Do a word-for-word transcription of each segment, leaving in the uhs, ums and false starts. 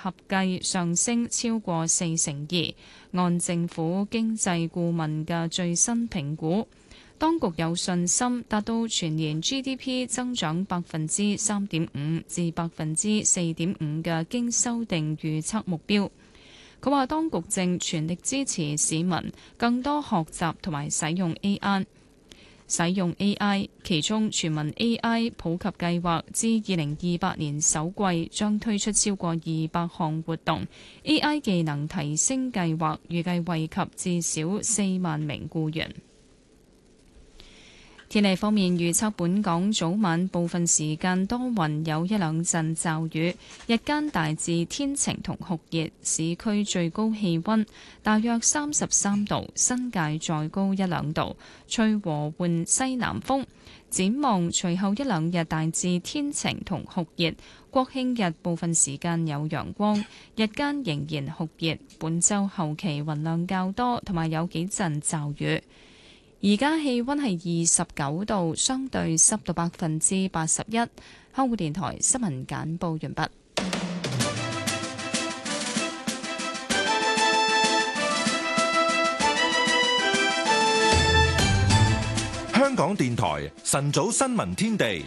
合計上升超過四成二。按政府經濟顧問嘅最新評估，當局有信心達到全年 G D P 增長百分之三點五至百分之四點五嘅經修訂預測目標。佢話當局正全力支持市民更多學習同埋使用 A I， 使用 A I， 其中全民 A I 普及計劃至二零二八年首季將推出超過二百項活動。A I 技能提升計劃預計惠及至少四萬名僱員。天氣方面預測，本港早晚部分時間多雲，有一兩陣驟雨，日間大致天晴同酷熱，市區最高氣溫大約三十三度，新界再高一兩度，吹和緩西南風。展望隨後一兩日大致天晴同酷熱，國慶日部分時間有陽光，日間仍然酷熱。本週後期雲量較多，同埋有幾陣驟雨。而家氣溫係二十九度，相對濕度百分之八十一。香港電台新聞簡報完畢。 香港電台晨早新聞天地。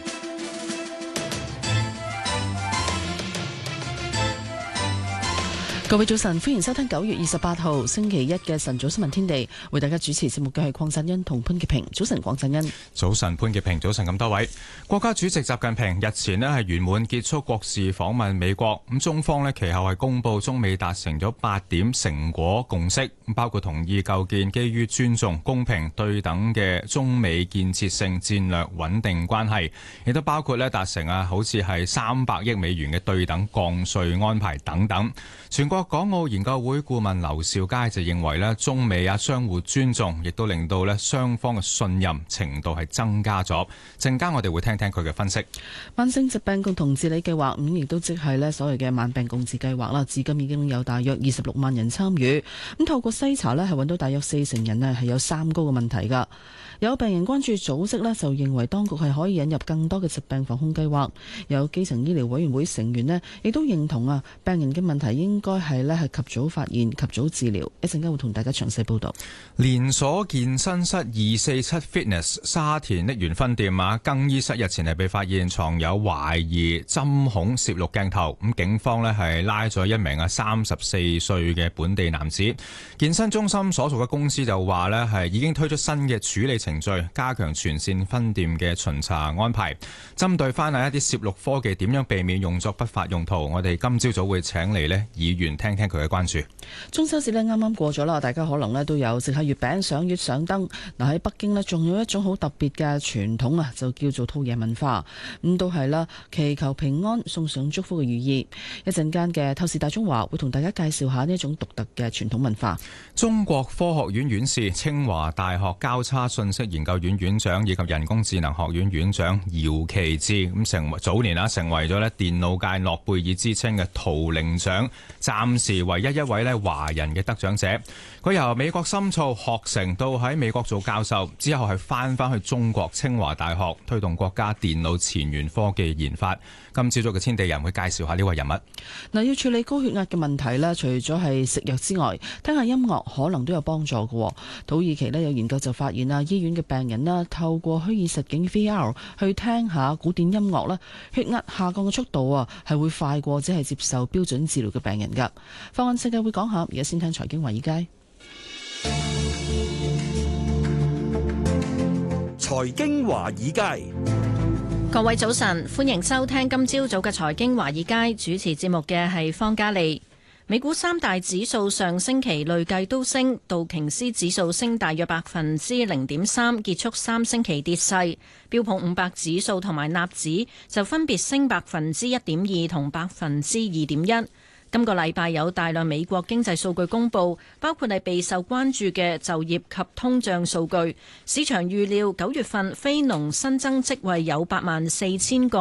各位早晨，歡迎收聽九月二十八號星期一嘅晨早新聞天地，為大家主持節目嘅係鄺振恩同潘潔平。早晨，鄺振恩。 早晨，潘潔平。早晨，咁多位。國家主席習近平日前咧係圓滿結束國事訪問美國，咁中方咧其後係公布中美達成咗八點成果共識，包括同意構建基於尊重、公平、對等嘅中美建設性戰略穩定關係，亦都包括咧達成啊好似係三百億美元嘅對等降稅安排等等。全國港澳研究會顧問劉兆佳就認為咧，中美啊相互尊重，亦都令到咧雙方嘅信任程度係增加咗。陣間我哋會聽聽佢嘅分析。 慢性疾病共同治理計劃咁亦都即係咧所謂嘅慢病共治計劃啦，至今已經有大約二十六萬人參與。咁透過篩查咧，係揾到大約四成人咧係有三高嘅問題㗎。有病人關注組織咧就認為當局係可以引入更多嘅疾病防控計劃。有基層醫療委員會成員咧亦都認同啊，病人嘅問題應該係咧係及早發現、及早治療。一陣間會同大家詳細報導。 連鎖健身室二四七 Fitness 沙田瀝源分店啊，更衣室日前係被發現藏有懷疑針孔攝錄鏡頭，咁警方咧係拉咗一名啊三十四歲嘅本地男子。健身中心所屬嘅公司就話咧係已經推出新嘅處理程序，加強全線分店嘅巡查安排，針對翻啊一啲攝錄科技點樣避免用作不法用途。我哋今朝早會請嚟咧議員聽聽佢嘅關注。 中秋節咧啱啱過咗啦，大家可能咧都有食下月餅、賞月、賞燈。嗱喺北京咧，仲有一種好特別嘅傳統啊，就叫做兔爺文化。咁都係啦，祈求平安、送上祝福嘅寓意。一陣間嘅透視大中華會同大家介紹下呢一種獨特嘅傳統文化。 中國科學院院士、清華大學交叉信息研究院院長以及人工智能學院院長姚其智咁成為早年啊成為咗咧電腦界諾貝爾之稱嘅圖靈獎暫時唯一一位咧華人嘅得獎者。佢由美國深造學成到喺美國做教授之後係翻翻去中國清華大學推動國家電腦前沿科技研發。今朝早嘅天地人會介紹下呢位人物。 嗱，要處理高血壓嘅問題咧，除咗係食藥之外，聽下音樂可能都有幫助嘅。土耳其咧有研究就發現啊，醫院嘅病人啦，透過虛擬實境 V R 去聽下古典音樂啦，血壓下降嘅速度啊係會快過只係接受標準治療嘅病人噶。放眼世界會講下，而家先聽財經華爾街。 財經華爾街， 各位早晨，歡迎收聽今朝早嘅財經華爾街，主持節目嘅係方嘉利。美股三大指數上星期累計都升，道瓊斯指數升大約百分之零點三，結束三星期跌勢。標普五百指數同埋納指就分別升百分之一點二同百分之二點一。今個禮拜有大量美國經濟數據公佈，包括係備受關注嘅就業及通脹數據。市場預料九月份非農新增職位有八萬四千個，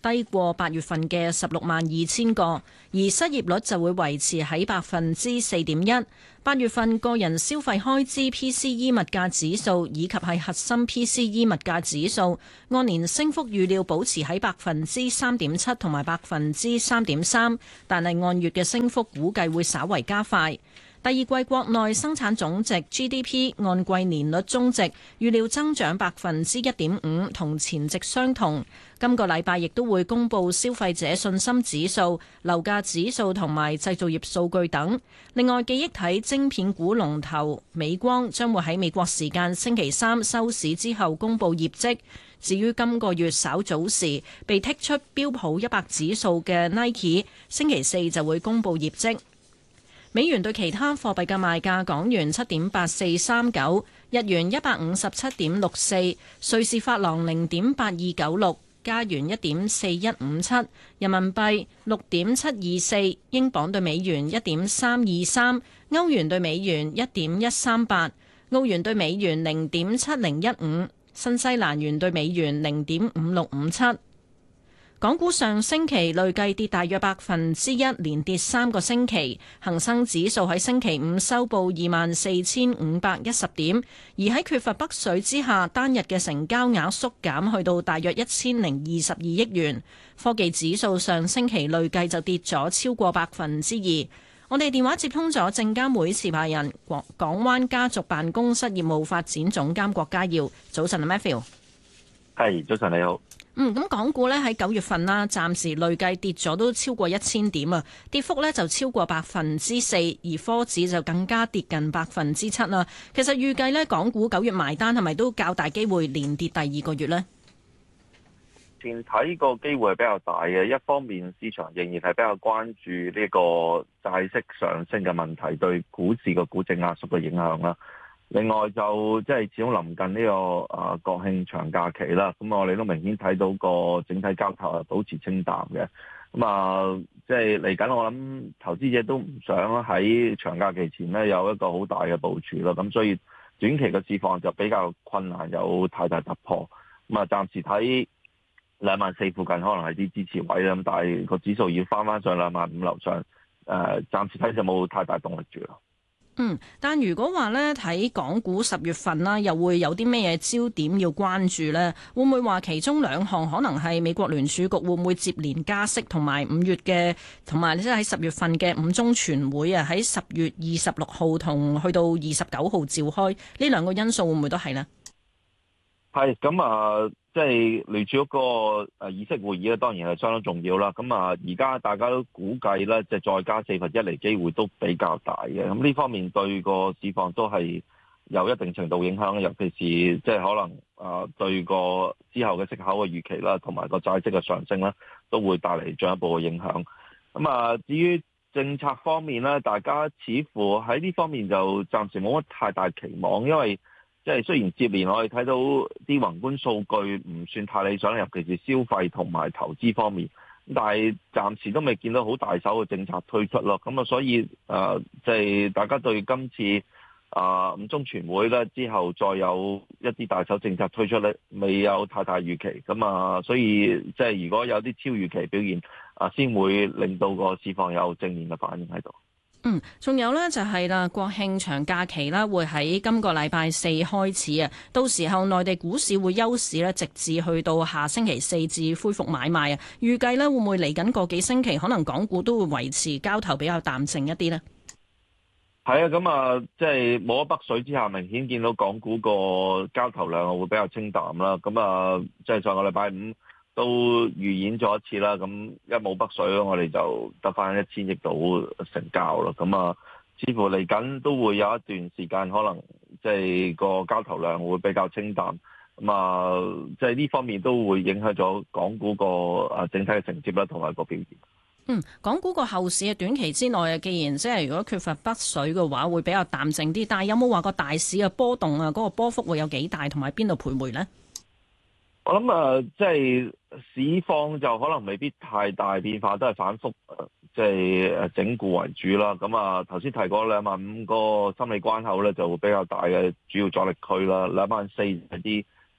低過八月份嘅十六萬二千個，而失業率就會維持喺百分之四點一。八月份個人消費開支 P C E 物價指數以及係核心 P C E 物價指數按年升幅預料保持喺百分之三點七同埋百分之三點三，但係按月嘅升幅估計會稍為加快。第二季國內生產總值 G D P 按季年率終值預料增長百分之一點五，同前值相同。今個禮拜亦都會公布消費者信心指數、樓價指數同埋製造業數據等。另外，記憶體晶片股龍頭美光將會喺美國時間星期三收市之後公布業績。至於今個月稍早時被剔出標普一百指數嘅 Nike， 星期四就會公布業績。美元對其他貨幣嘅賣價：港元七點八四三九，日元一百五十七點六四，瑞士法郎零點八二九六，加元一點四一五七，人民幣六點七二四，英鎊對美元一點三二三，歐元對美元一點一三八，澳元對美元零點七零一五，新西蘭元對美元零點五六五七。港股上星期累計跌大約百分之一，連跌三個星期。恒生指數喺星期五收報二萬四千五百一十點，而喺缺乏北水之下，單日嘅成交額縮減去到大約一千零二十二億元。科技指數上星期累計就跌咗超過百分之二。我哋電話接通咗證監會持牌人港灣家族辦公室業務發展總監郭家耀。早晨啊 Matthew。 係，早晨你好。 嗯，咁港股咧喺九月份啦，暫時累計跌咗都超過一千點啊，跌幅咧就超過百分之四，而科指就更加跌近百分之七啦。其實預計咧，港股九月埋單係咪都較大機會連跌第二個月呢？ 前睇個機會係比較大嘅，一方面市場仍然係比較關注呢個債息上升嘅問題對股市個估值壓縮嘅影響啦。另外就即係始終臨近呢、這個啊國慶長假期啦，咁我哋都明顯睇到個整體交投係保持清淡嘅。咁啊，即係嚟緊，我諗投資者都唔想喺長假期前咧有一個好大嘅部署咯。咁所以短期嘅市況就比較困難有太大突破。咁啊，暫時睇兩萬四附近可能係啲支持位啦。咁但係個指數要翻翻上兩萬五樓上，誒、呃，暫時睇就冇太大動力住咯。 嗯，但如果話咧睇港股十月份啦，又會有啲咩嘢焦點要關注呢？會唔會話其中兩項可能係美國聯儲局會唔會接連加息，同埋五月嘅同埋即係喺十月份嘅五中全會啊，喺十月二十六號同去到二十九號召開，呢兩個因素會唔會都係呢？ 係咁啊，即係聯儲局個誒議息會議咧，當然係相當重要啦。咁啊，而家大家都估計咧，即係再加四分一厘機會都比較大嘅。咁呢方面對個市況都係有一定程度影響，尤其是即係可能啊對個之後嘅息口嘅預期啦，同埋個債息嘅上升啦，都會帶嚟進一步嘅影響。咁啊，至於政策方面咧，大家似乎喺呢方面就暫時冇乜太大期望，因為即係雖然接連我哋睇到啲宏觀數據唔算太理想，尤其是消費同埋投資方面，但係暫時都未見到好大手嘅政策推出咯。咁啊，所以誒，即係大家對今次啊五中全會咧之後再有一啲大手政策推出咧，未有太大預期。咁啊，所以即係如果有啲超預期表現啊，先會令到個市況有正面嘅反應喺度。 嗯，仲有呢，就係啦，國慶長假期啦，會喺今個禮拜四開始啊。到時候內地股市會休市咧，直至去到下星期四至恢復買賣啊。預計呢會唔會嚟緊個幾星期，可能港股都會維持交投比較淡靜一啲呢？ 係啊，咁啊，即係冇咗北水之下，明顯見到港股個交投量會比較清淡啦。咁啊，即係上個禮拜五都預演咗一次啦，咁一冇北水，我哋就得翻一千億度成交啦。咁啊，似乎嚟緊都會有一段時間，可能即係個交投量會比較清淡。咁啊，即係呢方面都會影響咗港股個啊整體嘅承接啦，同埋個表現。 嗯，港股個後市嘅短期之內啊，既然即係如果缺乏北水嘅話，會比較淡靜啲。但係有冇話個大市嘅波動啊？嗰個波幅會有幾大，同埋邊度徘徊呢？ 我諗啊，即係市況就可能未必太大變化，都係反覆，即係誒整固為主啦。咁啊，頭先提過兩萬五個心理關口咧，就會比較大嘅主要阻力區啦。兩萬四係啲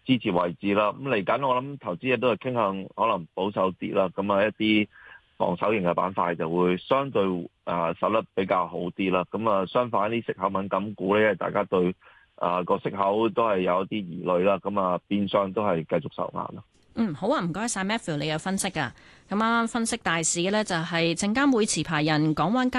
支持位置啦。咁嚟緊我諗投資者都係傾向可能保守啲啦。咁啊一啲防守型嘅板塊就會相對啊守得比較好啲啦。咁啊相反啲息口敏感股咧，大家對啊個息口都係有一啲疑慮啦。咁啊變相都係繼續受壓咯。 嗯，好啊，唔該晒 Matthew，你有分析㗎。咁啱啱分析大市嘅呢，就係證監會持牌人港灣